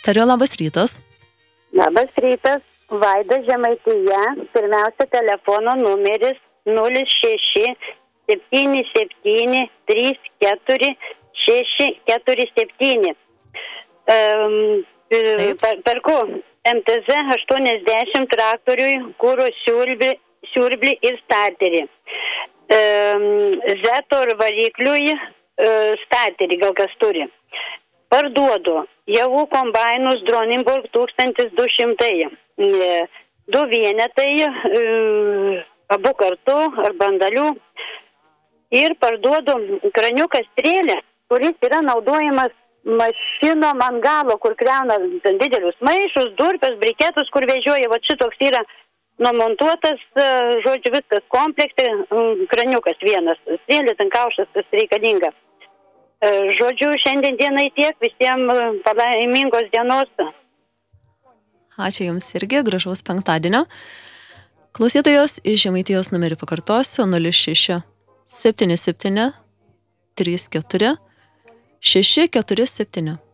Eterio, labas rytas. Labas rytas, Vaida Žemaitija. Pirmiausia, telefono numeris 06 77 34 647. Perku MTZ 80 traktoriui, kuro siurblį ir starterį. Zetor varikliui starterį gal kas turi. Parduodu javų kombainus Dronimburg 1200. 2 vienetai, abu kartu ar bandalių. Ir parduodu kraniuką strėlę, kuris yra naudojamas mašinom ant galo, kur kreuna didelius maišus, durpes, briketus, kur vežioja. Va šitoks yra numontuotas, žodžiu, viskas komplekte, kraniukas vienas, strėlė, ten kaušas, kas reikalinga. Žodžiu, šiandien dienai tiek, visiems palaimingos dienos. Ačiū Jums irgi, gražaus penktadienio. Klausytojos iš Žemaitijos numerį pakartosiu 06 77 34 647.